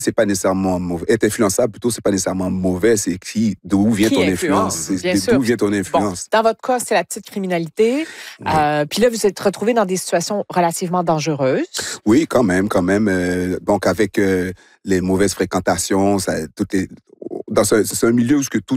c'est pas nécessairement mauvais. Être influençable, plutôt, c'est pas nécessairement mauvais. C'est d'où vient ton influence. D'où vient ton influence. Bon, dans votre cas, c'est la petite criminalité. Oui. Puis là, vous êtes retrouvé dans des situations relativement dangereuses. Oui, quand même. Donc, avec les mauvaises fréquentations, c'est un milieu où tout,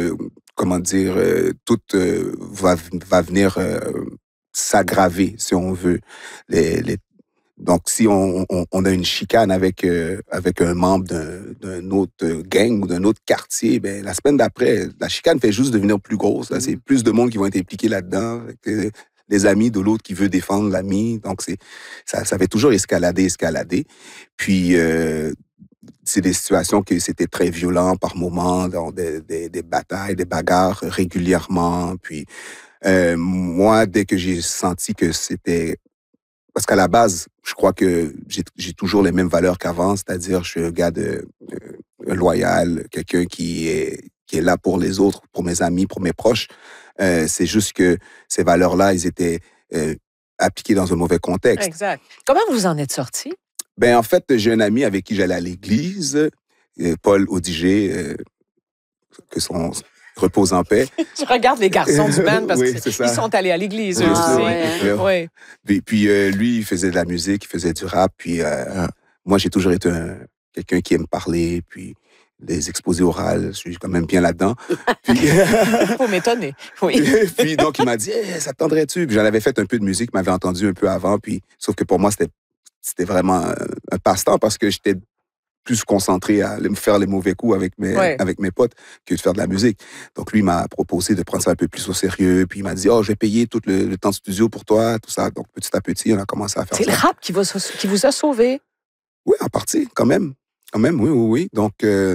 tout va venir s'aggraver, si on veut. Donc, si on a une chicane avec un membre d'un autre gang ou d'un autre quartier, ben la semaine d'après, la chicane fait juste devenir plus grosse. Là, c'est plus de monde qui vont être impliqués là-dedans. Les amis de l'autre qui veut défendre l'ami. Donc, ça fait toujours escalader. Puis, c'est des situations que c'était très violent par moments, dans des batailles, des bagarres régulièrement. Puis, moi, dès que j'ai senti que c'était... Parce qu'à la base, je crois que j'ai toujours les mêmes valeurs qu'avant, c'est-à-dire je suis un gars loyal, quelqu'un qui est là pour les autres, pour mes amis, pour mes proches. C'est juste que ces valeurs-là, ils étaient appliquées dans un mauvais contexte. Exact. Comment vous en êtes sorti? Ben en fait, j'ai un ami avec qui j'allais à l'église, Paul Audiger, que son repose en paix. Je regarde les garçons du band parce qu'ils sont allés à l'église aussi. Puis lui, il faisait de la musique, il faisait du rap. Puis moi, j'ai toujours été quelqu'un qui aime parler, puis des exposés orales, je suis quand même bien là-dedans. Faut m'étonner, oui. Puis donc, il m'a dit, ça te tendrait-tu? Puis j'en avais fait un peu de musique, il m'avait entendu un peu avant, puis sauf que pour moi, c'était vraiment un passe-temps parce que j'étais plus concentré à faire les mauvais coups avec mes potes que de faire de la musique. Donc, lui, il m'a proposé de prendre ça un peu plus au sérieux. Puis, il m'a dit, je vais payer tout le temps de studio pour toi, tout ça. Donc, petit à petit, on a commencé à faire ça. C'est le rap qui vous a sauvé? Oui, en partie, quand même. Oui. Donc,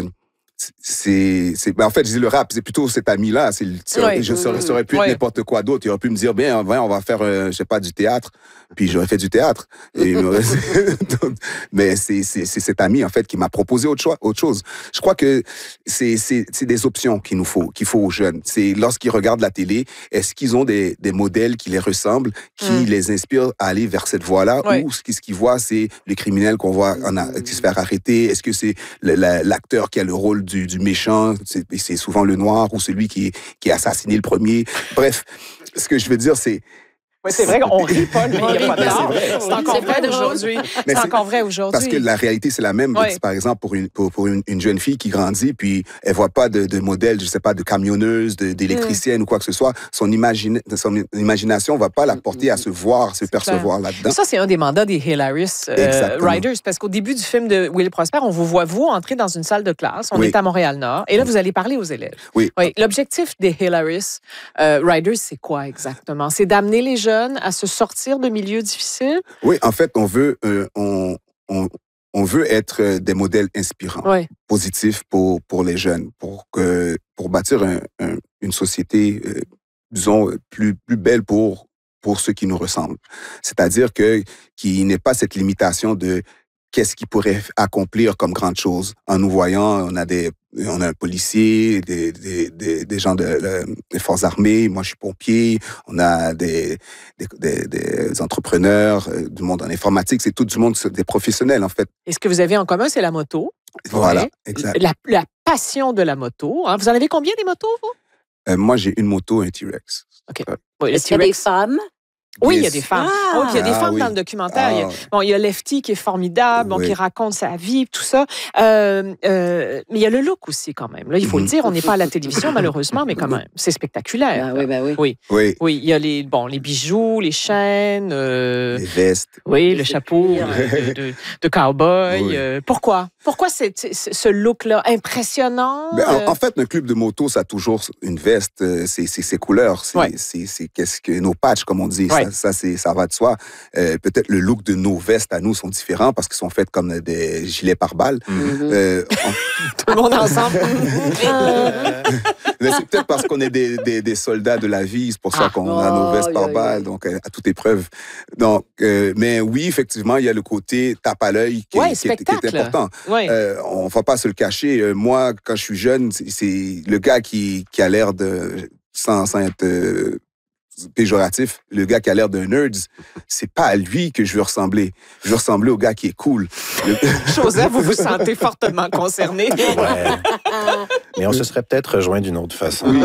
en fait, je dis le rap, c'est plutôt cet ami-là. Ça aurait pu être n'importe quoi d'autre. Il aurait pu me dire, on va faire, je sais pas, du théâtre. Puis j'aurais fait du théâtre. Mais c'est cet ami, en fait, qui m'a proposé autre chose. Je crois que c'est des options qu'il faut aux jeunes. C'est lorsqu'ils regardent la télé, est-ce qu'ils ont des modèles qui les ressemblent, qui les inspirent à aller vers cette voie-là, ou ce qu'ils voient, c'est le criminel qu'on voit qui se faire arrêter? Est-ce que c'est l'acteur qui a le rôle du méchant, c'est souvent le noir ou celui qui a assassiné le premier. Bref, ce que je veux dire, c'est... Oui, c'est vrai qu'on rit pas, mais il n'y a pas tard. C'est encore vrai aujourd'hui. C'est encore vrai aujourd'hui. Parce que la réalité, c'est la même. Par exemple, pour une jeune fille qui grandit, puis elle voit pas de modèle, je sais pas, de camionneuse, d'électricienne ou quoi que ce soit, son imagination va pas la porter à se percevoir là-dedans. Ça, c'est un des mandats des Hilarious Riders, parce qu'au début du film de Will Prosper, on vous voit, entrer dans une salle de classe, on est à Montréal-Nord, et là, vous allez parler aux élèves. Oui. L'objectif des Hilarious Riders, c'est quoi exactement? C'est d'amener les jeunes à se sortir de milieux difficiles? Oui, en fait, on veut être des modèles inspirants, positifs pour les jeunes, pour bâtir une société, disons, plus belle pour ceux qui nous ressemblent. C'est-à-dire qu'il n'y ait pas cette limitation de qu'est-ce qu'ils pourraient accomplir comme grande chose. En nous voyant, on a un policier, des gens des forces armées, moi je suis pompier, on a des entrepreneurs, du monde en informatique, c'est tout du monde, des professionnels en fait. Et ce que vous avez en commun, c'est la moto. Voilà, exact. La passion de la moto. Hein. Vous en avez combien des motos, vous? Moi j'ai une moto, un T-Rex. OK. Est-ce qu'il y a des femmes? Oui, il y a des femmes. Il y a des femmes dans le documentaire. Il y a Lefty qui est formidable, qui raconte sa vie, tout ça. Mais il y a le look aussi, quand même. Là, il faut le dire, on n'est pas à la télévision, malheureusement, mais quand même, c'est spectaculaire. Oui. Oui, il y a les bijoux, les chaînes. Les vestes. Oui, le chapeau de cowboy. Oui. Pourquoi ce look-là impressionnant? En fait, un club de moto, ça a toujours une veste. C'est ses couleurs. C'est qu'est-ce que nos patchs, comme on dit. Ça va de soi. Peut-être le look de nos vestes à nous sont différents parce qu'ils sont faits comme des gilets pare-balles. Tout le monde ensemble. Mais c'est peut-être parce qu'on est des soldats de la vie, c'est pour ça qu'on a nos vestes pare-balles, donc à toute épreuve. Donc, mais oui, effectivement, il y a le côté tape à l'œil qui est important. On ne va pas se le cacher. Moi, quand je suis jeune, c'est le gars qui a l'air de sans péjoratif, le gars qui a l'air d'un nerd, c'est pas à lui que je veux ressembler. Je veux ressembler au gars qui est cool. Joseph, vous vous sentez fortement concerné. Ouais. Mais on se serait peut-être rejoint d'une autre façon. Oui.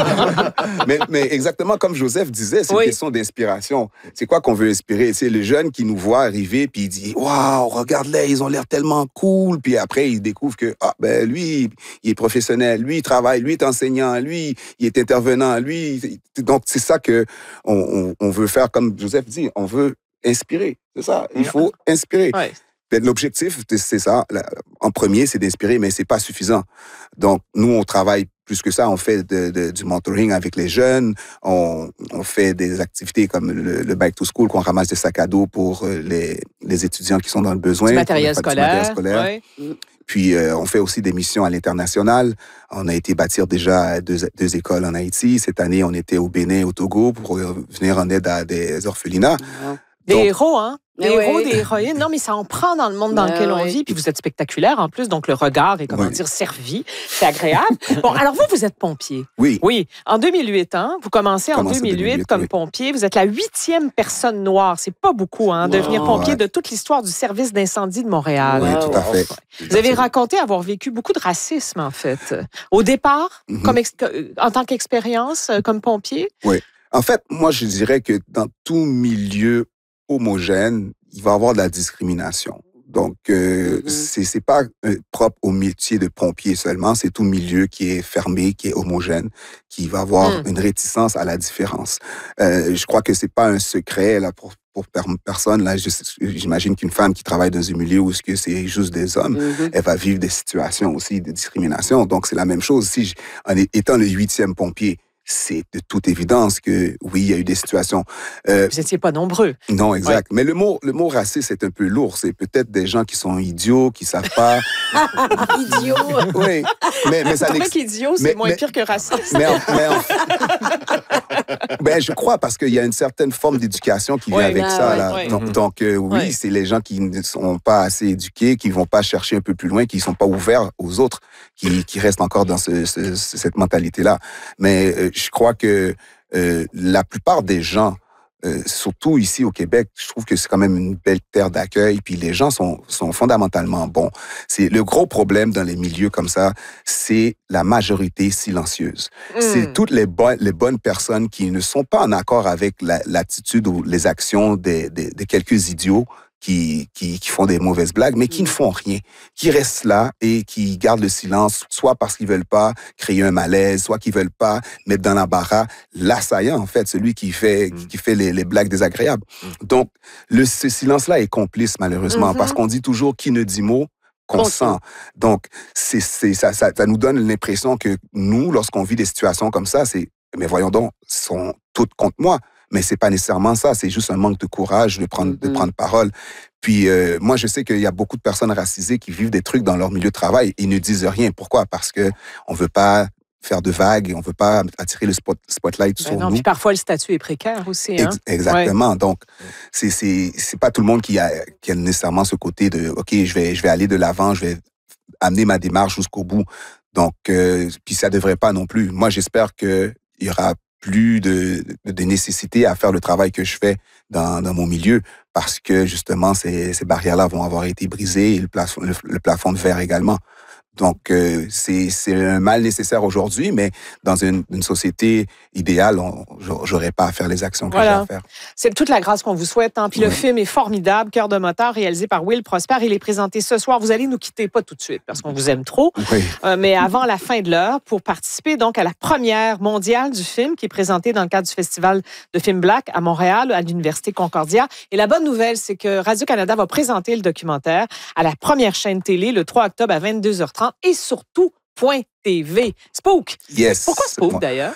mais exactement comme Joseph disait, c'est une question d'inspiration. C'est quoi qu'on veut inspirer? C'est le jeune qui nous voit arriver puis il dit « Waouh, regarde-les, ils ont l'air tellement cool. » Puis après, il découvre que lui, il est professionnel, lui, il travaille, lui, il est enseignant, lui, il est intervenant, lui. Donc, c'est ça qu'on veut faire, comme Joseph dit, on veut inspirer. C'est ça, il faut inspirer. Ouais. L'objectif, c'est ça. En premier, c'est d'inspirer, mais c'est pas suffisant. Donc, nous, on travaille plus que ça. On fait du mentoring avec les jeunes. On fait des activités comme le Bike to School, qu'on ramasse des sacs à dos pour les étudiants qui sont dans le besoin. Du matériel scolaire. Ouais. Puis, on fait aussi des missions à l'international. On a été bâtir déjà deux écoles en Haïti. Cette année, on était au Bénin, au Togo, pour venir en aide à des orphelinats. Des héros, hein? Des héros, des héroïnes. Non, mais ça en prend dans le monde dans lequel on vit. Puis vous êtes spectaculaire en plus, donc le regard est, servi. C'est agréable. Bon, alors vous êtes pompier. Oui. Oui. En 2008, hein? Vous commencez en 2008 comme pompier. Vous êtes la 8e personne noire. C'est pas beaucoup, hein? Devenir pompier de toute l'histoire du service d'incendie de Montréal. Oui, tout à fait. Vous avez raconté avoir vécu beaucoup de racisme, en fait. Au départ, en tant qu'expérience, comme pompier. Oui. En fait, moi, je dirais que dans tout milieu homogène, il va y avoir de la discrimination. Donc, c'est pas propre au métier de pompier seulement, c'est tout milieu qui est fermé, qui est homogène, qui va avoir une réticence à la différence. Je crois que c'est pas un secret là pour personne. Là, j'imagine qu'une femme qui travaille dans un milieu où c'est juste des hommes, elle va vivre des situations aussi de discrimination. Donc, c'est la même chose. En étant le 8e pompier, c'est de toute évidence que, oui, il y a eu des situations. Vous n'étiez pas nombreux. Non, exact. Ouais. Mais le mot raciste est un peu lourd. C'est peut-être des gens qui sont idiots, qui ne savent pas. Idiots. Oui. Mais ça n'existe pas. Idiot, c'est moins pire que raciste. Je crois, parce qu'il y a une certaine forme d'éducation qui vient avec ça. Là. Donc, oui, c'est les gens qui ne sont pas assez éduqués, qui ne vont pas chercher un peu plus loin, qui ne sont pas ouverts aux autres, qui restent encore dans cette mentalité-là. Mais je crois que la plupart des gens, surtout ici au Québec, je trouve que c'est quand même une belle terre d'accueil, puis les gens sont fondamentalement bons. C'est le gros problème dans les milieux comme ça, c'est la majorité silencieuse. C'est toutes les bonnes personnes qui ne sont pas en accord avec l'attitude ou les actions de quelques idiots qui font des mauvaises blagues, mais qui ne font rien, qui restent là et qui gardent le silence, soit parce qu'ils veulent pas créer un malaise, soit qu'ils veulent pas mettre dans l'embarras l'assaillant, en fait, celui qui fait les blagues désagréables. Donc, ce silence-là est complice, malheureusement, parce qu'on dit toujours qui ne dit mot consent. Donc, ça nous donne l'impression que nous, lorsqu'on vit des situations comme ça, mais voyons donc, sont toutes contre moi. Mais c'est pas nécessairement ça, c'est juste un manque de courage de prendre parole. Puis moi, je sais qu'il y a beaucoup de personnes racisées qui vivent des trucs dans leur milieu de travail et ne disent rien. Pourquoi? Parce que on veut pas faire de vagues, on veut pas attirer le spotlight sur nous. Puis parfois le statut est précaire aussi. Hein? Exactement. Ouais. Donc c'est pas tout le monde qui a nécessairement ce côté de OK, je vais aller de l'avant, je vais amener ma démarche jusqu'au bout. Donc puis ça devrait pas non plus. Moi, j'espère que il y aura plus de nécessité à faire le travail que je fais dans mon milieu, parce que justement, ces barrières-là vont avoir été brisées et le plafond de verre également. Donc, c'est un mal nécessaire aujourd'hui, mais dans une société idéale, j'aurais pas à faire les actions que j'ai à faire. C'est toute la grâce qu'on vous souhaite. Hein? Puis le film est formidable, Cœur de moteur, réalisé par Will Prosper. Il est présenté ce soir. Vous allez nous quitter, pas tout de suite, parce qu'on vous aime trop, mais avant la fin de l'heure, pour participer donc à la première mondiale du film, qui est présentée dans le cadre du Festival de films Black à Montréal, à l'Université Concordia. Et la bonne nouvelle, c'est que Radio-Canada va présenter le documentaire à la première chaîne télé le 3 octobre à 22h30. Et surtout, .tv. Spook. Yes. Pourquoi Spook, d'ailleurs?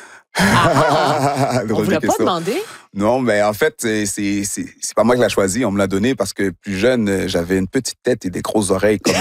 On ne vous l'a pas demandé? Non, mais en fait, c'est pas moi qui l'ai choisi. On me l'a donné parce que plus jeune, j'avais une petite tête et des grosses oreilles. Comme...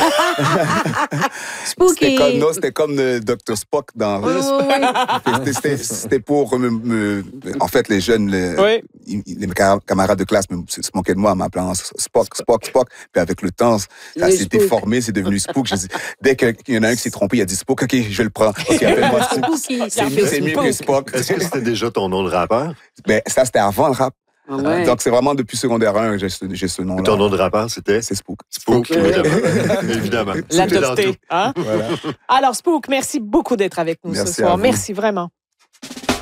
Spooky. C'était comme Dr. Spock dans... C'était pour en fait, les jeunes, les camarades de classe se moquaient de moi en m'appelant Spock. Puis avec le temps, ça s'est déformé, c'est devenu Spook. Dès qu'il y en a un qui s'est trompé, il a dit Spook, OK, je le prends. OK, appelle-moi Spook. C'est mieux que Spock. Est-ce que c'était déjà ton nom de rappeur? Ben, ça, c'était avant le rap. Ouais. Donc, c'est vraiment depuis secondaire 1 que j'ai ce nom-là. Ton nom de rappeur, c'était? C'est Spook. Spook, évidemment. L'adopté. Hein? Voilà. Alors, Spook, merci beaucoup d'être avec nous ce soir. Merci vraiment.